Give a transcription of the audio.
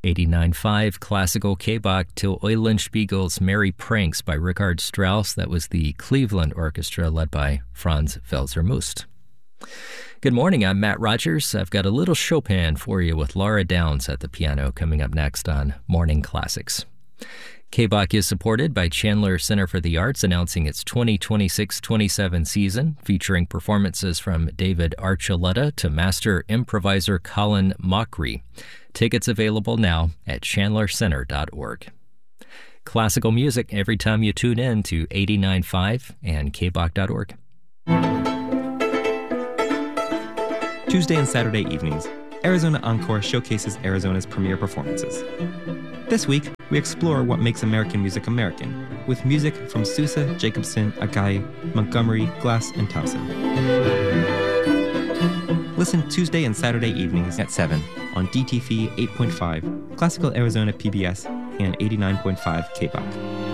89.5 classical K-Bach till Eulenspiegel's Merry Pranks by Richard Strauss. That was the Cleveland Orchestra led by Franz Welser-Möst. Good morning, I'm Matt Rogers. I've got a little Chopin for you with Laura Downs at the piano coming up next on Morning Classics. K-Bach is supported by Chandler Center for the Arts, announcing its 2026-27 season, featuring performances from David Archuleta to master improviser Colin Mockery. Tickets available now at chandlercenter.org. Classical music every time you tune in to 89.5 and kbach.org. Tuesday and Saturday evenings, Arizona Encore showcases Arizona's premier performances. This week, we explore what makes American music American, with music from Sousa, Jacobson, Agai, Montgomery, Glass, and Thompson. Listen Tuesday and Saturday evenings at 7 on DTV 8.5, Classical Arizona PBS, and 89.5 K-Bach.